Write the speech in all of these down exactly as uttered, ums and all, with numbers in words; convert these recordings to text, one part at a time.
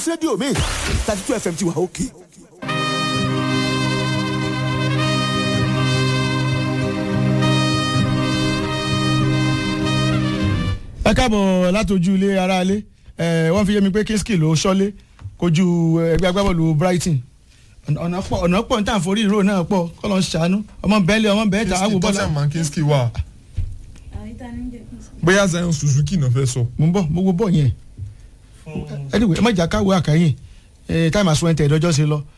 rédíò mi thirty two F M ti wà òkè. ẹ káàbọ̀ látọjú ilé ara ilé wọ́n fi yé mi pé Kingsley ló ṣọ́lé kojú ẹgbẹ́ agbábọ́ọ̀lù Brighton ọ̀nà pọ̀ ọ̀nà pọ̀ níta àforí ìró náà pọ̀ kọ́ lọ́n ṣàánú ọmọ bẹ́ẹ̀lẹ̀ ọmọ bẹ́ẹ̀ ta àwọn bọ́ọ̀lù. Kingsley tọ́sẹ̀ Kingsley wà bóyá Zion Suzuki náà fẹ́ sọ. mo ń bọ̀ mo wo bọ̀ yẹn anyway ẹ má jà káwé àkàyìn time as went ẹ̀dọ́jọ́ ṣe lọ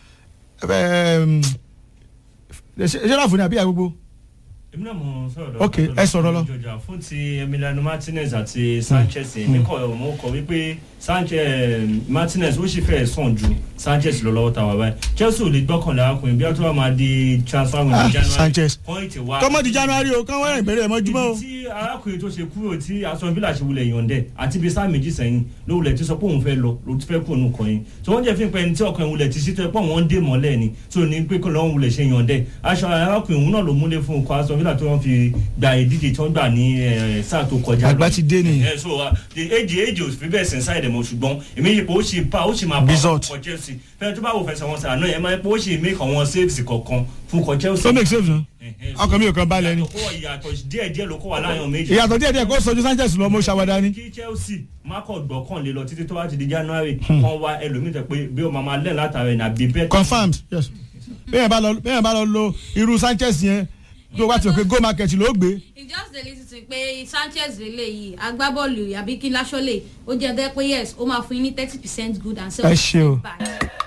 ṣé láàfin ní àbí àgbogbo. èmi náà mo sọ̀rọ̀ ok ẹ sọ̀rọ̀ lọ. fún ti Emiliano Martinez àti Sanchez èmi kọ̀ mo kọ̀ wípé Sanchez Martinez ó sì fẹ́ sàn ju Sanchez lọ lọ́wọ́ tàwa báyìí Chelsea ò lè gbọ́kànlá akùnrin bí wọ́n tó wà máa di transfer window January Sanchez point wa kọ́mọ́ di January o kán wẹ́rẹ̀ ìbẹ̀rẹ̀ mọ́júmọ́ o. ibi tí arákùnrin tó ṣe kúrò tí Aston Villa ṣe wulẹ̀ yọ̀ǹdẹ̀ àti bíi sáà méjì sẹ́yìn ló wulẹ̀ ti sọ pé òun fẹ́ lọ ló ti fẹ́ kúrò nù kọ́ yín tó wọ́n jẹ́ fi pẹ́ ní tí ọkàn wulẹ̀ ti sí tó ẹ pọ̀ wọ́n dé mọ́lẹ̀ ni tó ní pé kọ́ lọ́wọ́ wulẹ̀ ṣe yọ̀ǹdẹ̀ aṣọ arákùnrin òun náà ló múlẹ̀ fún ọkọ̀ Aston Villa tó wọ́n fi gba ìdíje tí wọ́n gbà ní sáà tó kọjá. àgbà ti dé ni. so the age age ò fi bẹ́ẹ̀ sẹ́nsá ìdẹ̀mọ̀ ṣùgbọ́n èmi yìí pé ó ṣì pa ó ṣì máa bá ọkọ̀ Chelsea fẹ́ẹ́ tó bá wò fẹsẹ̀ wọn sàrà náà ẹ máa pé ó ṣì make àwọn saves kọ̀ọ̀kan fún ọkọ̀ Chelsea. ó make saves náà ọkọ̀ mi ò kàn balẹ̀ ni. ìyàtọ̀ díẹ̀ díẹ̀ ló kó wà láàyàn méjì. ìyàtọ̀ díẹ̀ díẹ̀ kó sojú Sanchez lọ mo ṣàwádà ni. kí Chelsea má kọ̀ gbọ́kàn lé lọ títí tó bá ti di January kan wá ẹlòmíì tẹ pé bí o máa máa lẹ́ẹ̀ látara ẹ̀ nàbí bẹ́ẹ̀. confirmed yes bẹ́ẹ̀ bá lọ bẹ́ẹ̀ bá lọ lo irú Sanchez yẹn tó wá ti rò pé go market ló gbé. it just dey listen to pé Sanchez lele yìí agbábọ́ọ̀lù àbí kí Lasole ó jẹ́ bẹ́ẹ̀ pé yes ó máa fún yín ní thirty percent good and seventy percent bad.